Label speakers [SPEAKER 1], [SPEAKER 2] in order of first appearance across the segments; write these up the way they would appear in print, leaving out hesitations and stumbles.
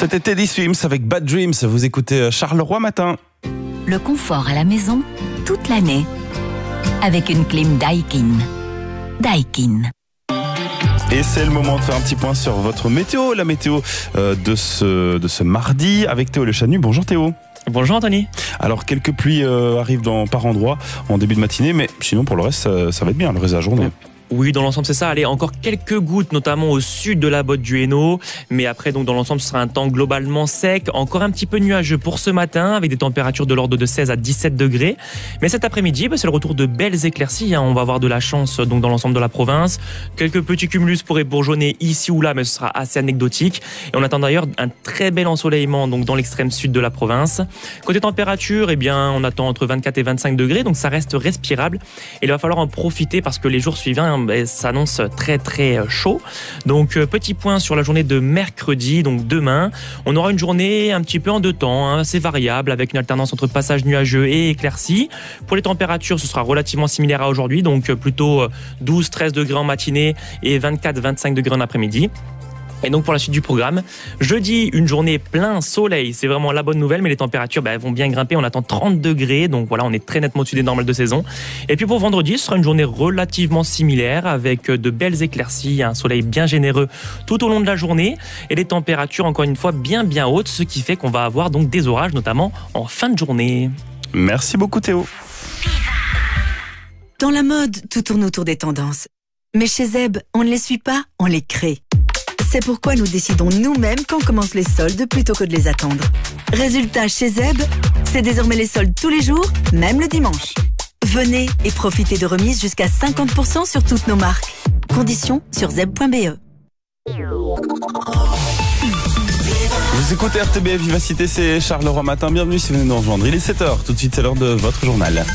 [SPEAKER 1] C'était Teddy Swims avec Bad Dreams. Vous écoutez Charleroi Matin.
[SPEAKER 2] Le confort à la maison, toute l'année. Avec une clim Daikin. Daikin.
[SPEAKER 1] Et c'est le moment de faire un petit point sur votre météo, la météo de ce mardi avec Théo Le Chanu. Bonjour Théo.
[SPEAKER 3] Bonjour Anthony.
[SPEAKER 1] Alors quelques pluies arrivent par endroits en début de matinée, mais sinon pour le reste ça va être bien le reste de la journée.
[SPEAKER 3] Oui, dans l'ensemble, c'est ça. Allez, encore quelques gouttes, notamment au sud de la botte du Hainaut. Mais après, donc, dans l'ensemble, ce sera un temps globalement sec. Encore un petit peu nuageux pour ce matin, avec des températures de l'ordre de 16 à 17 degrés. Mais cet après-midi, c'est le retour de belles éclaircies. On va avoir de la chance donc, dans l'ensemble de la province. Quelques petits cumulus pourraient bourgeonner ici ou là, mais ce sera assez anecdotique. Et on attend d'ailleurs un très bel ensoleillement donc, dans l'extrême sud de la province. Côté température, eh bien, on attend entre 24 et 25 degrés, donc ça reste respirable. Et il va falloir en profiter parce que les jours suivants s'annonce très très chaud. Donc petit point sur la journée de mercredi, donc demain. On aura une journée un petit peu en deux temps, assez variable, avec une alternance entre passage nuageux et éclaircies. Pour les températures, ce sera relativement similaire à aujourd'hui, donc plutôt 12-13 degrés en matinée et 24-25 degrés en après-midi. Et donc pour la suite du programme, jeudi, une journée plein soleil, c'est vraiment la bonne nouvelle, mais les températures vont bien grimper, on attend 30 degrés, donc voilà, on est très nettement au-dessus des normales de saison. Et puis pour vendredi, ce sera une journée relativement similaire, avec de belles éclaircies, un soleil bien généreux tout au long de la journée, et les températures encore une fois bien hautes, ce qui fait qu'on va avoir donc des orages, notamment en fin de journée.
[SPEAKER 1] Merci beaucoup Théo.
[SPEAKER 4] Dans la mode, tout tourne autour des tendances. Mais chez Zeb, on ne les suit pas, on les crée. C'est pourquoi nous décidons nous-mêmes quand commencent les soldes plutôt que de les attendre. Résultat, chez Zeb, c'est désormais les soldes tous les jours, même le dimanche. Venez et profitez de remises jusqu'à 50% sur toutes nos marques. Conditions sur zeb.be.
[SPEAKER 1] Vous écoutez RTBF Vivacité, c'est Charleroi Matin. Bienvenue si vous venez nous rejoindre. Il est 7h, tout de suite c'est l'heure de votre journal.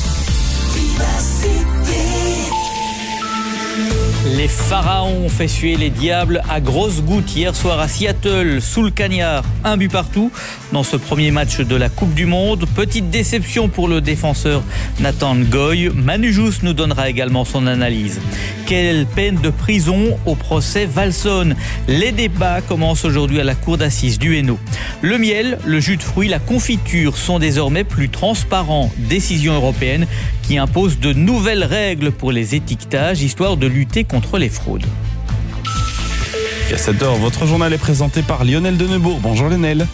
[SPEAKER 5] Les Pharaons ont fait suer les Diables à grosses gouttes hier soir à Seattle, sous le cagnard. Un but partout dans ce premier match de la Coupe du Monde. Petite déception pour le défenseur Nathan Ngoy. Manu Jousse nous donnera également son analyse. Quelle peine de prison au procès Valson. Les débats commencent aujourd'hui à la cour d'assises du Hainaut. Le miel, le jus de fruits, la confiture sont désormais plus transparents. Décision européenne qui impose de nouvelles règles pour les étiquetages, histoire de lutter contre les fraudes.
[SPEAKER 1] Et à 7h, votre journal est présenté par Lionel Denebourg. Bonjour Lionel.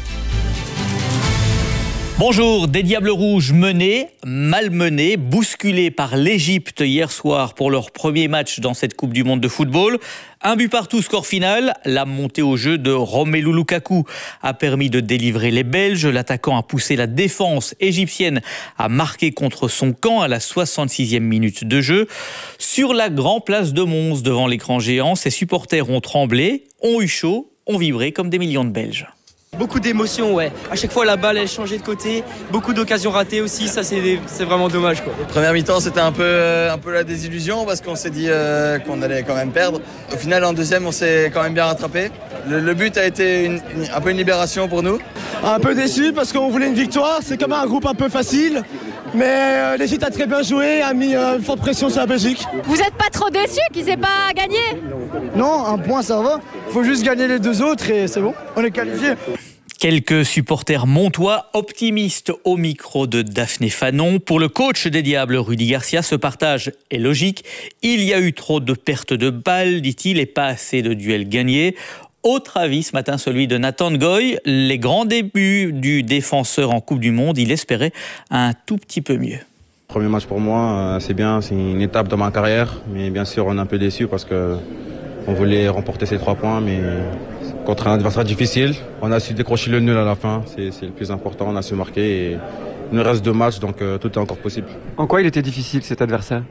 [SPEAKER 5] Bonjour, des Diables Rouges menés, malmenés, bousculés par l'Égypte hier soir pour leur premier match dans cette Coupe du Monde de football. Un but partout, score final. La montée au jeu de Romelu Lukaku a permis de délivrer les Belges. L'attaquant a poussé la défense égyptienne à marquer contre son camp à la 66e minute de jeu. Sur la grande place de Mons, devant l'écran géant, ses supporters ont tremblé, ont eu chaud, ont vibré comme des millions de Belges.
[SPEAKER 6] Beaucoup d'émotions, ouais. À chaque fois, la balle, elle changeait de côté. Beaucoup d'occasions ratées aussi. Ça, c'est vraiment dommage, quoi.
[SPEAKER 7] Première mi-temps, c'était un peu la désillusion parce qu'on s'est dit qu'on allait quand même perdre. Au final, en deuxième, on s'est quand même bien rattrapé. Le but a été un peu une libération pour nous.
[SPEAKER 8] Un peu déçu parce qu'on voulait une victoire. C'est comme un groupe un peu facile. Mais l'Égypte a très bien joué, a mis une forte pression sur la Belgique.
[SPEAKER 9] Vous n'êtes pas trop déçu qu'ils n'aient pas gagné?
[SPEAKER 8] Non, un point ça va. Il faut juste gagner les deux autres et c'est bon, on est qualifiés.
[SPEAKER 5] Quelques supporters montois optimistes au micro de Daphné Fanon. Pour le coach des Diables, Rudy Garcia, ce partage est logique. Il y a eu trop de pertes de balles, dit-il, et pas assez de duels gagnés. Autre avis ce matin, celui de Nathan Ngoy. Les grands débuts du défenseur en Coupe du Monde, il espérait un tout petit peu mieux.
[SPEAKER 10] Premier match pour moi, c'est bien, c'est une étape dans ma carrière. Mais bien sûr, on est un peu déçus parce qu'on voulait remporter ces 3 points. Mais contre un adversaire difficile, on a su décrocher le nul à la fin. C'est le plus important, on a su marquer. Et il nous reste 2 matchs, donc tout est encore possible.
[SPEAKER 11] En quoi il était difficile cet adversaire?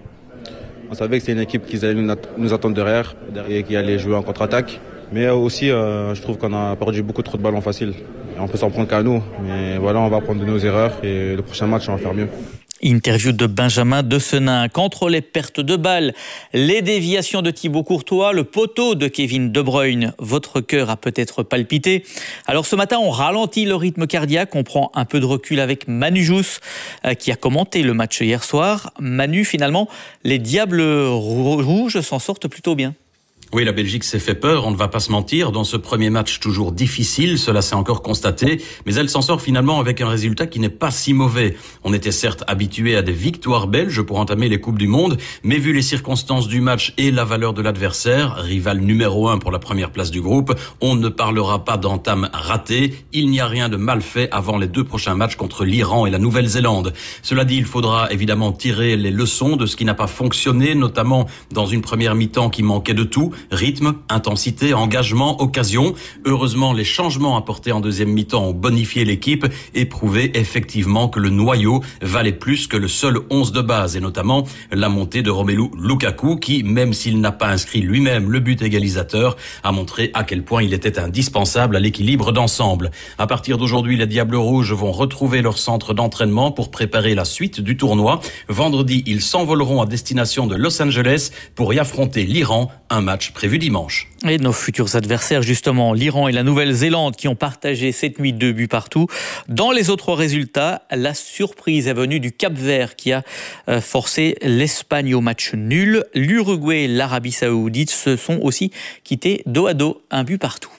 [SPEAKER 10] On savait que c'était une équipe qui allait nous attendre derrière et qui allait jouer en contre-attaque. Mais aussi, je trouve qu'on a perdu beaucoup trop de ballons faciles. Et on peut s'en prendre qu'à nous. Mais voilà, on va apprendre de nos erreurs et le prochain match, on va faire mieux.
[SPEAKER 5] Interview de Benjamin Desenin. Contre les pertes de balles, les déviations de Thibaut Courtois, le poteau de Kevin De Bruyne, votre cœur a peut-être palpité. Alors ce matin, on ralentit le rythme cardiaque, on prend un peu de recul avec Manu Jousse qui a commenté le match hier soir. Manu, finalement, les Diables Rouges s'en sortent plutôt bien.
[SPEAKER 12] Oui, la Belgique s'est fait peur, on ne va pas se mentir. Dans ce premier match toujours difficile, cela s'est encore constaté, mais elle s'en sort finalement avec un résultat qui n'est pas si mauvais. On était certes habitué à des victoires belges pour entamer les Coupes du Monde, mais vu les circonstances du match et la valeur de l'adversaire, rival numéro 1 pour la première place du groupe, on ne parlera pas d'entame ratée. Il n'y a rien de mal fait avant les 2 prochains matchs contre l'Iran et la Nouvelle-Zélande. Cela dit, il faudra évidemment tirer les leçons de ce qui n'a pas fonctionné, notamment dans une première mi-temps qui manquait de tout. Rythme, intensité, engagement, occasion. Heureusement, les changements apportés en deuxième mi-temps ont bonifié l'équipe et prouvé effectivement que le noyau valait plus que le seul 11 de base, et notamment la montée de Romelu Lukaku qui, même s'il n'a pas inscrit lui-même le but égalisateur, a montré à quel point il était indispensable à l'équilibre d'ensemble. À partir d'aujourd'hui, les Diables Rouges vont retrouver leur centre d'entraînement pour préparer la suite du tournoi. Vendredi, ils s'envoleront à destination de Los Angeles pour y affronter l'Iran, un match prévu dimanche.
[SPEAKER 5] Et nos futurs adversaires, justement, l'Iran et la Nouvelle-Zélande, qui ont partagé cette nuit 2 buts partout. Dans les autres résultats, la surprise est venue du Cap-Vert qui a forcé l'Espagne au match nul. L'Uruguay et l'Arabie Saoudite se sont aussi quittés dos à dos, 1 but partout.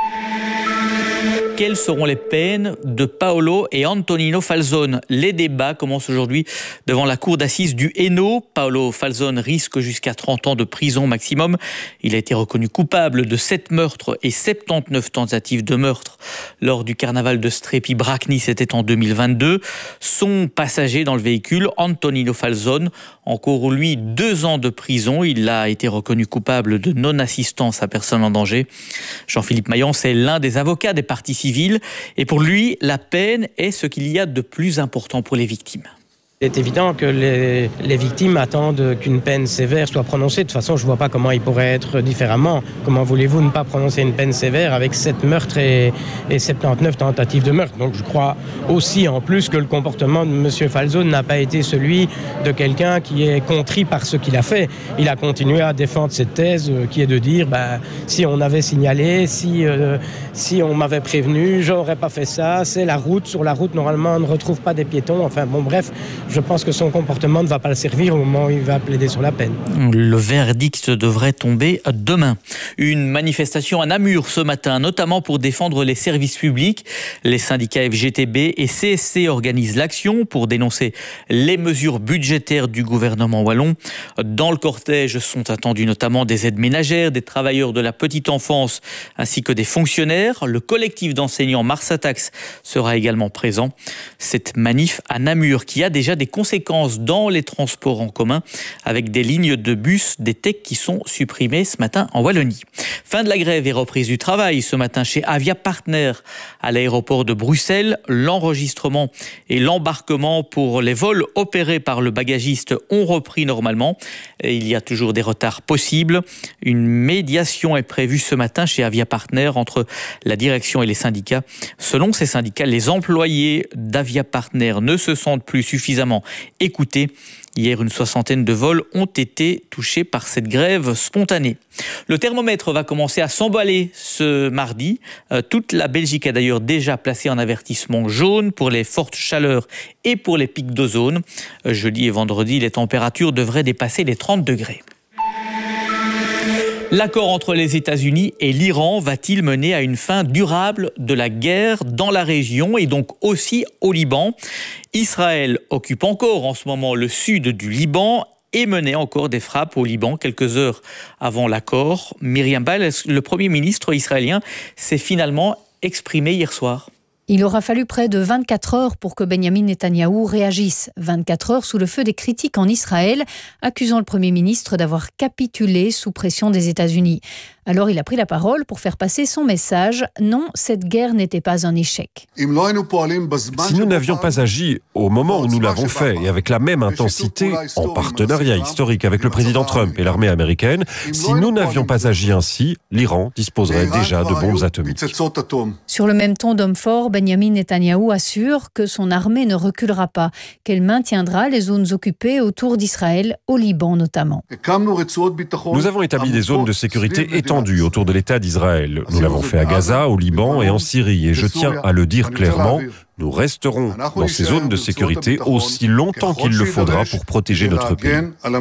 [SPEAKER 5] Quelles seront les peines de Paolo et Antonino Falzone? Les débats commencent aujourd'hui devant la cour d'assises du Hainaut. Paolo Falzone risque jusqu'à 30 ans de prison maximum. Il a été reconnu coupable de 7 meurtres et 79 tentatives de meurtre lors du carnaval de Strépy-Bracni, c'était en 2022. Son passager dans le véhicule, Antonino Falzone, encourt lui 2 ans de prison. Il a été reconnu coupable de non-assistance à personne en danger. Jean-Philippe Mayence est l'un des avocats des parties civiles. Et pour lui, la peine est ce qu'il y a de plus important pour les victimes.
[SPEAKER 13] Il est évident que les victimes attendent qu'une peine sévère soit prononcée. De toute façon, je ne vois pas comment il pourrait être différemment. Comment voulez-vous ne pas prononcer une peine sévère avec 7 meurtres et 79 tentatives de meurtre? Donc je crois aussi en plus que le comportement de M. Falzone n'a pas été celui de quelqu'un qui est contrit par ce qu'il a fait. Il a continué à défendre cette thèse qui est de dire si on avait signalé, si on m'avait prévenu, j'aurais pas fait ça. C'est la route. Sur la route, normalement, on ne retrouve pas des piétons. Enfin bon, bref. Je pense que son comportement ne va pas le servir au moment où il va plaider sur la peine.
[SPEAKER 5] Le verdict devrait tomber demain. Une manifestation à Namur ce matin, notamment pour défendre les services publics. Les syndicats FGTB et CSC organisent l'action pour dénoncer les mesures budgétaires du gouvernement wallon. Dans le cortège sont attendus notamment des aides ménagères, des travailleurs de la petite enfance ainsi que des fonctionnaires. Le collectif d'enseignants Marsatax sera également présent. Cette manif à Namur qui a déjà des conséquences dans les transports en commun avec des lignes de bus, des TEC qui sont supprimées ce matin en Wallonie. Fin de la grève et reprise du travail ce matin chez Avia Partner à l'aéroport de Bruxelles. L'enregistrement et l'embarquement pour les vols opérés par le bagagiste ont repris normalement. Et il y a toujours des retards possibles. Une médiation est prévue ce matin chez Avia Partner entre la direction et les syndicats. Selon ces syndicats, les employés d'Avia Partner ne se sentent plus suffisamment écoutés. Hier, une 60aine de vols ont été touchés par cette grève spontanée. Le thermomètre va commencer à s'emballer ce mardi. Toute la Belgique a d'ailleurs déjà placé en avertissement jaune pour les fortes chaleurs et pour les pics d'ozone. Jeudi et vendredi, les températures devraient dépasser les 30 degrés. L'accord entre les États-Unis et l'Iran va-t-il mener à une fin durable de la guerre dans la région et donc aussi au Liban? Israël occupe encore en ce moment le sud du Liban et menait encore des frappes au Liban quelques heures avant l'accord. Myriam Ball, le Premier ministre israélien, s'est finalement exprimé hier soir.
[SPEAKER 14] Il aura fallu près de 24 heures pour que Benjamin Netanyahou réagisse. 24 heures sous le feu des critiques en Israël, accusant le Premier ministre d'avoir capitulé sous pression des États-Unis. Alors il a pris la parole pour faire passer son message. Non, cette guerre n'était pas un échec.
[SPEAKER 15] Si nous n'avions pas agi au moment où nous l'avons fait et avec la même intensité, en partenariat historique avec le président Trump et l'armée américaine, si nous n'avions pas agi ainsi, l'Iran disposerait déjà de bombes atomiques.
[SPEAKER 14] Sur le même ton d'homme fort, Benjamin Netanyahou assure que son armée ne reculera pas, qu'elle maintiendra les zones occupées autour d'Israël, au Liban notamment.
[SPEAKER 15] Nous avons établi des zones de sécurité étendues autour de l'État d'Israël. Nous l'avons fait à Gaza, au Liban et en Syrie. Et je tiens à le dire clairement, Nous resterons dans ces zones de sécurité aussi longtemps qu'il le faudra pour protéger notre pays.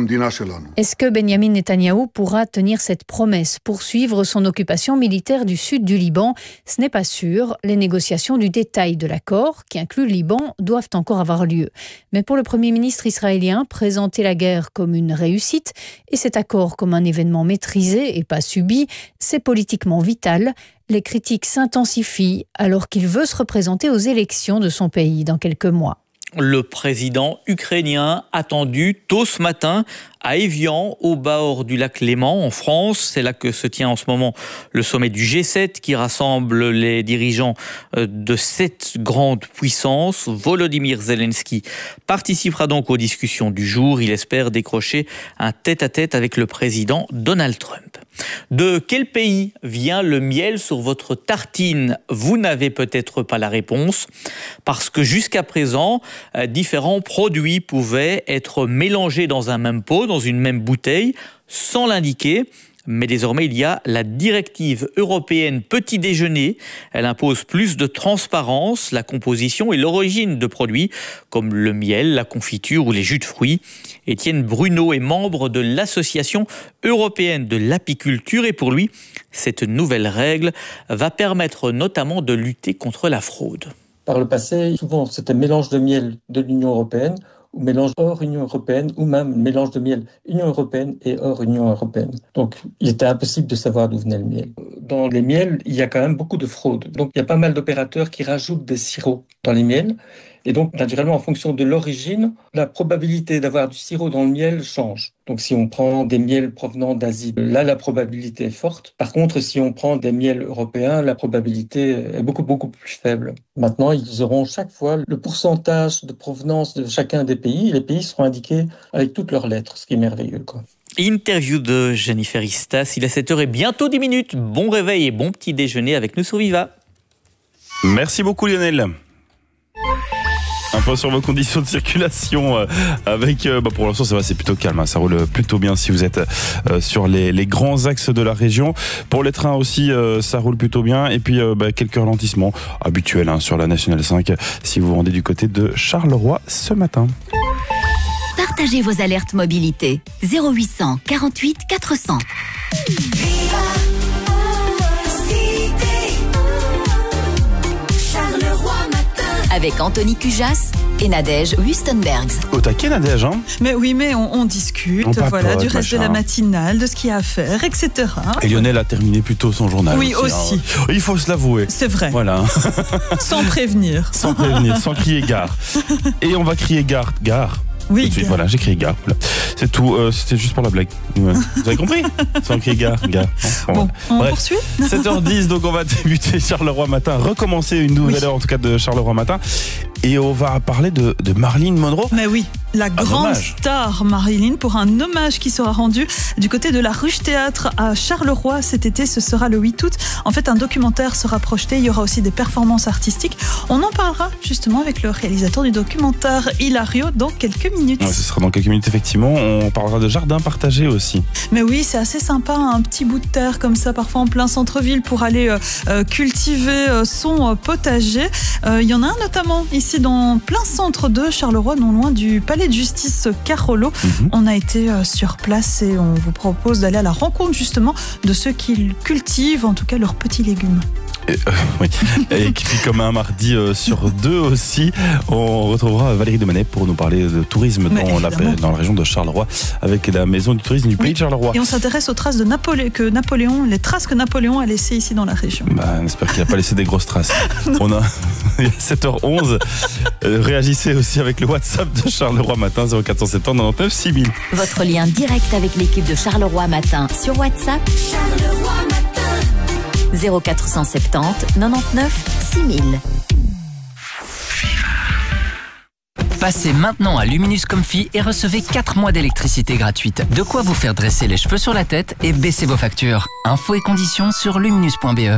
[SPEAKER 14] Est-ce que Benyamin Netanyahou pourra tenir cette promesse, poursuivre son occupation militaire du sud du Liban? Ce n'est pas sûr. Les négociations du détail de l'accord, qui inclut le Liban, doivent encore avoir lieu. Mais pour le Premier ministre israélien, présenter la guerre comme une réussite et cet accord comme un événement maîtrisé et pas subi, c'est politiquement vital. Les critiques s'intensifient alors qu'il veut se représenter aux élections de son pays dans quelques mois.
[SPEAKER 5] Le président ukrainien attendu tôt ce matin à Évian, au bord du lac Léman, en France. C'est là que se tient en ce moment le sommet du G7 qui rassemble les dirigeants de 7 grandes puissances. Volodymyr Zelensky participera donc aux discussions du jour. Il espère décrocher un tête-à-tête avec le président Donald Trump. De quel pays vient le miel sur votre tartine? Vous n'avez peut-être pas la réponse, parce que jusqu'à présent, différents produits pouvaient être mélangés dans un même pot, dans une même bouteille, sans l'indiquer. Mais désormais, il y a la directive européenne petit déjeuner. Elle impose plus de transparence, la composition et l'origine de produits comme le miel, la confiture ou les jus de fruits. Étienne Bruno est membre de l'Association européenne de l'apiculture et pour lui, cette nouvelle règle va permettre notamment de lutter contre la fraude.
[SPEAKER 16] Par le passé, souvent c'était mélange de miel de l'Union européenne ou mélange hors Union européenne, ou même mélange de miel Union européenne et hors Union européenne. Donc, il était impossible de savoir d'où venait le miel. Dans les miels, il y a quand même beaucoup de fraude. Donc, il y a pas mal d'opérateurs qui rajoutent des sirops dans les miels. Et donc, naturellement, en fonction de l'origine, la probabilité d'avoir du sirop dans le miel change. Donc, si on prend des miels provenant d'Asie, là, la probabilité est forte. Par contre, si on prend des miels européens, la probabilité est beaucoup plus faible. Maintenant, ils auront chaque fois le pourcentage de provenance de chacun des pays. Les pays seront indiqués avec toutes leurs lettres, ce qui est merveilleux, quoi.
[SPEAKER 5] Interview de Jennifer Istas. Il est 7h et bientôt 10 minutes. Bon réveil et bon petit déjeuner avec nous sur Viva.
[SPEAKER 1] Merci beaucoup, Lionel. Un peu sur vos conditions de circulation avec, pour l'instant ça va, c'est plutôt calme, hein, ça roule plutôt bien si vous êtes sur les grands axes de la région. Pour les trains aussi, ça roule plutôt bien. Et puis quelques ralentissements habituels hein, sur la Nationale 5 si vous vous rendez du côté de Charleroi ce matin.
[SPEAKER 2] Partagez vos alertes mobilité 0800 48 400. Avec Anthony Cujas et Nadège Wustenbergs.
[SPEAKER 1] Au taquet, Nadège, hein?
[SPEAKER 17] Mais oui, mais on discute, voilà, du reste de la matinale, de ce qu'il y a à faire, etc.
[SPEAKER 1] Et Lionel a terminé plus tôt son journal.
[SPEAKER 17] Oui, aussi.
[SPEAKER 1] Hein. Il faut se l'avouer.
[SPEAKER 17] C'est vrai.
[SPEAKER 1] Voilà.
[SPEAKER 17] Sans prévenir.
[SPEAKER 1] Sans prévenir, sans crier gare. Et on va crier gare.
[SPEAKER 17] Oui,
[SPEAKER 1] tout de suite, voilà, j'ai crié gare. Voilà. C'est tout, c'était juste pour la blague. Ouais. Vous avez compris? Sans crier gare.
[SPEAKER 17] Bon, on poursuit.
[SPEAKER 1] 7h10, donc on va débuter Charleroi Matin, recommencer une nouvelle heure en tout cas de Charleroi Matin. Et on va parler de Marilyn Monroe.
[SPEAKER 17] Mais oui, la grande star Marilyn, pour un hommage qui sera rendu du côté de la Ruche Théâtre à Charleroi cet été. Ce sera le 8 août. En fait, un documentaire sera projeté. Il y aura aussi des performances artistiques. On en parlera justement avec le réalisateur du documentaire, Hilario, dans quelques minutes.
[SPEAKER 1] Ouais, ce sera dans quelques minutes, effectivement. On parlera de jardin partagé aussi.
[SPEAKER 17] Mais oui, c'est assez sympa, un petit bout de terre comme ça, parfois en plein centre-ville, pour aller cultiver son potager. Il y en a un notamment ici dans plein centre de Charleroi, non loin du palais de justice Carolo. On a été sur place et on vous propose d'aller à la rencontre justement de ceux qui cultivent en tout cas leurs petits légumes.
[SPEAKER 1] Oui. Et puis comme un mardi sur 2 aussi, on retrouvera Valérie Demanet pour nous parler de tourisme dans la région de Charleroi avec la maison du tourisme du pays de Charleroi.
[SPEAKER 17] Et on s'intéresse aux traces de les traces que Napoléon a laissées ici dans la région.
[SPEAKER 1] On espère qu'il n'a pas laissé des grosses traces. On a 7h11. Réagissez aussi avec le WhatsApp de Charleroi Matin 0470 99 6000.
[SPEAKER 2] Votre lien direct avec l'équipe de Charleroi Matin sur WhatsApp. Charleroi Matin. 0470 99 6000.
[SPEAKER 18] Passez maintenant à Luminus Comfy et recevez 4 mois d'électricité gratuite. De quoi vous faire dresser les cheveux sur la tête et baisser vos factures. Infos et conditions sur luminus.be.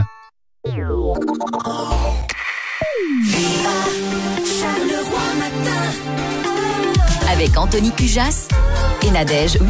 [SPEAKER 2] Avec Anthony Cujas et Nadège